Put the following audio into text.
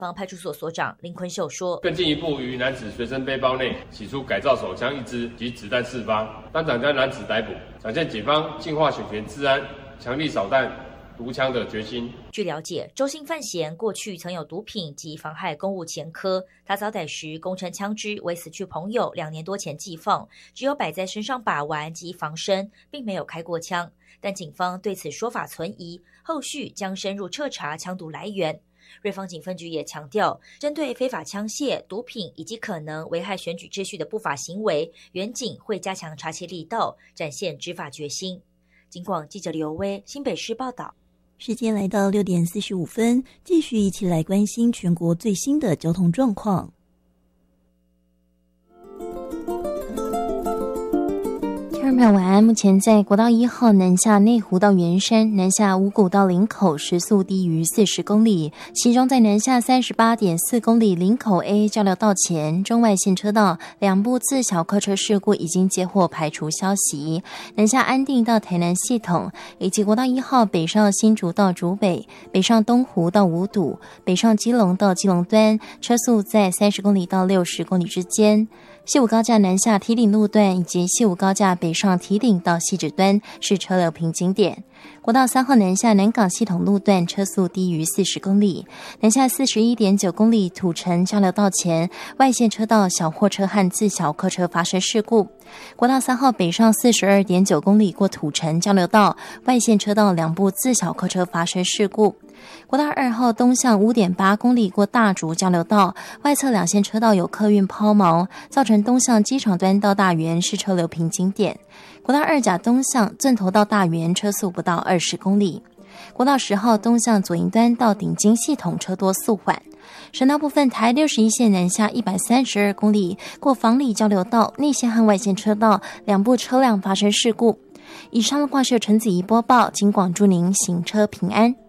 方派出所所长林坤秀说， 更进一步于男子随身背包内取出改造手枪1支及子弹4发，当场将男子逮捕，展现警方净化选权治安、强力扫弹毒枪的决心。 据了解，周姓范闲过去曾有毒品及妨害公务前科，他遭逮时供称枪支为死去朋友2年多前寄放，只有摆在身上把玩及防身，并没有开过枪。但警方对此说法存疑，后续将深入彻查枪毒来源。瑞芳警分局也强调，针对非法枪械、毒品以及可能危害选举秩序的不法行为，远警会加强查缉力道，展现执法决心。警广记者刘威新北市报道。 时间来到6点45分，继续一起来关心全国最新的交通状况。 听众朋友晚安，目前在国道1号南下内湖到圆山、南下五股到林口时速低于40公里，其中在南下38.4公里林口 A 交流道前中外线车道2部自小客车事故已经接获排除消息。南下安定到台南系统，以及国道1号北上新竹到竹北、北上东湖到五堵、北上基隆到基隆端，车速在30公里到60公里之间。西武高架南下堤顶路段以及西武高架北上堤顶到汐止端是车流瓶颈点。国道3号南下南港系统路段车速低于40公里，南下41.9公里土城交流道前外线车道小货车和自小客车发生事故。国道3号北上42.9公里过土城交流道，外线车道2部自小客车发生事故。国道2号东向5.8公里过大竹交流道，外侧2线车道有客运抛锚，造成东向机场端到大园是车流瓶颈点。国道2甲东向圳头到大园车速不到20公里。国道10号东向左营端到顶金系统车多速缓。省道部分，台61线南下132公里过房里交流道，内线和外线车道2部车辆发生事故。以上的话是由陈子怡播报，警广祝您行车平安。